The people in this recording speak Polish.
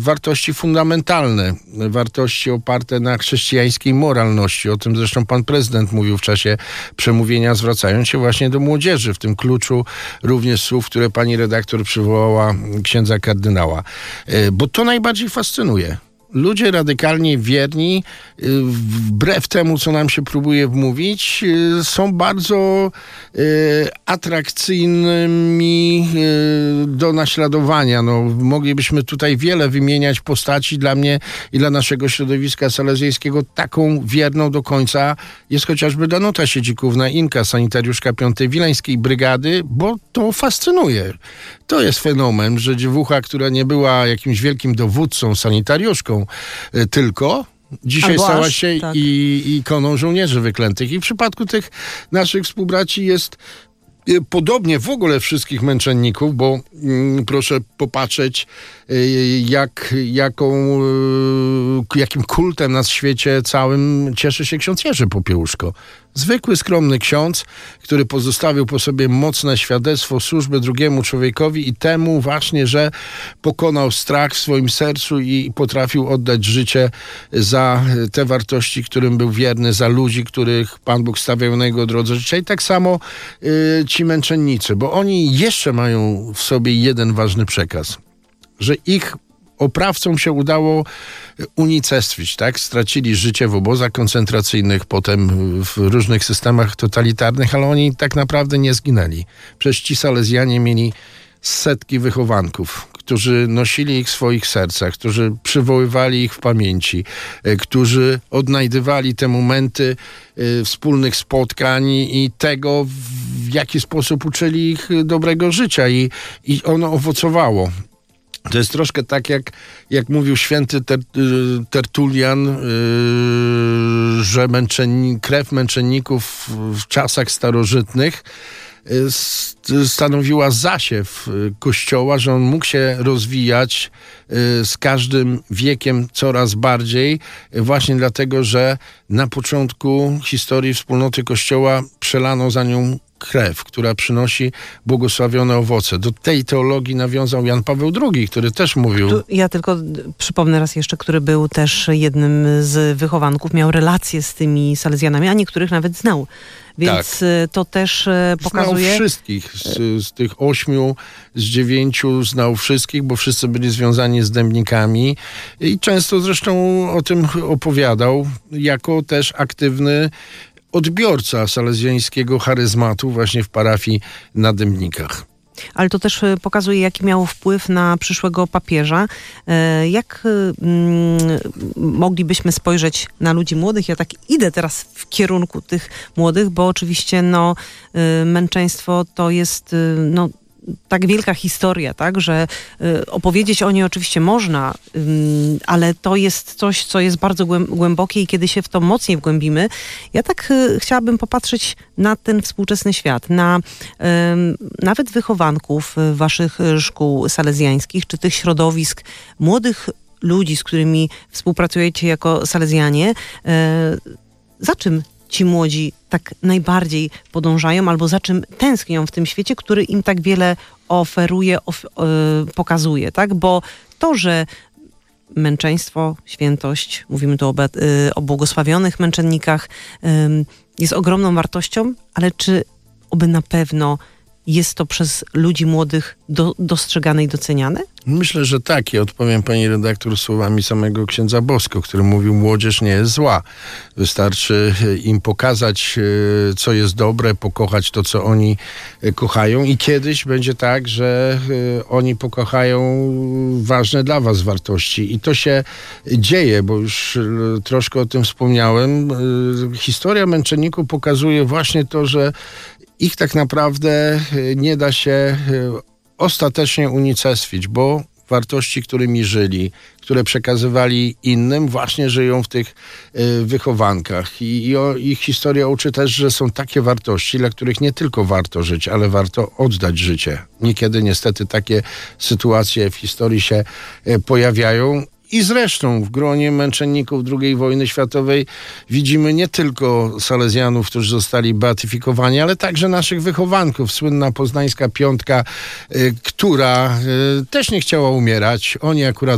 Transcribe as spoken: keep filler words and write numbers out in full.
wartości fundamentalne, wartości oparte na chrześcijańskiej moralności. O tym zresztą pan prezydent mówił w czasie przemówienia, zwracając się właśnie do młodzieży, w tym kluczu również słów, które pani redaktor przywołała księdza kardynała. Bo to najbardziej fascynuje. Ludzie radykalnie wierni, wbrew temu, co nam się próbuje wmówić, są bardzo atrakcyjnymi do naśladowania. No, moglibyśmy tutaj wiele wymieniać postaci. Dla mnie i dla naszego środowiska salezjańskiego taką wierną do końca jest chociażby Danuta Siedzikówna, Inka, sanitariuszka piątej Wileńskiej Brygady, bo to fascynuje. To jest fenomen, że dziewucha, która nie była jakimś wielkim dowódcą, sanitariuszką, tylko dzisiaj Albo stała aż, się tak. i ikoną żołnierzy wyklętych. I w przypadku tych naszych współbraci jest podobnie w ogóle wszystkich męczenników, bo mm, proszę popatrzeć, y, jak, jaką, y, jakim kultem na świecie całym cieszy się ksiądz Jerzy Popiełuszko. Zwykły, skromny ksiądz, który pozostawił po sobie mocne świadectwo służby drugiemu człowiekowi i temu właśnie, że pokonał strach w swoim sercu i potrafił oddać życie za te wartości, którym był wierny, za ludzi, których Pan Bóg stawiał na jego drodze życia. I tak samo y, ci męczennicy, bo oni jeszcze mają w sobie jeden ważny przekaz, że ich oprawcom się udało unicestwić, tak? Stracili życie w obozach koncentracyjnych, potem w różnych systemach totalitarnych, ale oni tak naprawdę nie zginęli. Przecież ci Salezjanie mieli setki wychowanków, którzy nosili ich w swoich sercach, którzy przywoływali ich w pamięci, którzy odnajdywali te momenty y, wspólnych spotkań i tego, w jaki sposób uczyli ich dobrego życia i, i ono owocowało. To jest troszkę tak, jak, jak mówił święty ter, Tertulian, yy, że męczenni, krew męczenników w czasach starożytnych yy, stanowiła zasiew Kościoła, że on mógł się rozwijać yy, z każdym wiekiem coraz bardziej, yy, właśnie dlatego, że na początku historii wspólnoty Kościoła przelano za nią krew, która przynosi błogosławione owoce. Do tej teologii nawiązał Jan Paweł drugi, który też mówił... Tu ja tylko przypomnę raz jeszcze, który był też jednym z wychowanków, miał relacje z tymi Salezjanami, a niektórych nawet znał. Więc tak. To też pokazuje... Znał wszystkich. Z, z tych ośmiu, z dziewięciu znał wszystkich, bo wszyscy byli związani z dębnikami i często zresztą o tym opowiadał, jako też aktywny odbiorca salezjańskiego charyzmatu właśnie w parafii na Dębnikach. Ale to też pokazuje, jaki miał wpływ na przyszłego papieża. Jak mm, moglibyśmy spojrzeć na ludzi młodych? Ja tak idę teraz w kierunku tych młodych, bo oczywiście no, męczeństwo to jest... No, tak wielka historia, tak, że y, opowiedzieć o niej oczywiście można, y, ale to jest coś, co jest bardzo głęb- głębokie i kiedy się w to mocniej wgłębimy, ja tak y, chciałabym popatrzeć na ten współczesny świat, na y, nawet wychowanków y, waszych y, szkół salezjańskich, czy tych środowisk młodych ludzi, z którymi współpracujecie jako Salezjanie. Y, za czym ci młodzi tak najbardziej podążają albo za czym tęsknią w tym świecie, który im tak wiele oferuje, of, yy, pokazuje, tak? Bo to, że męczeństwo, świętość, mówimy tu o, yy, o błogosławionych męczennikach, yy, jest ogromną wartością, ale czy oby na pewno jest to przez ludzi młodych do, dostrzegane i doceniane? Myślę, że tak. I odpowiem pani redaktor słowami samego księdza Bosko, który mówił, młodzież nie jest zła. Wystarczy im pokazać, co jest dobre, pokochać to, co oni kochają i kiedyś będzie tak, że oni pokochają ważne dla was wartości. I to się dzieje, bo już troszkę o tym wspomniałem. Historia męczenników pokazuje właśnie to, że ich tak naprawdę nie da się ostatecznie unicestwić, bo wartości, którymi żyli, które przekazywali innym, właśnie żyją w tych y, wychowankach. I, i o, ich historia uczy też, że są takie wartości, dla których nie tylko warto żyć, ale warto oddać życie. Niekiedy niestety takie sytuacje w historii się y, pojawiają. I zresztą w gronie męczenników drugiej wojny światowej widzimy nie tylko Salezjanów, którzy zostali beatyfikowani, ale także naszych wychowanków. Słynna poznańska piątka, y, która y, też nie chciała umierać. Oni akurat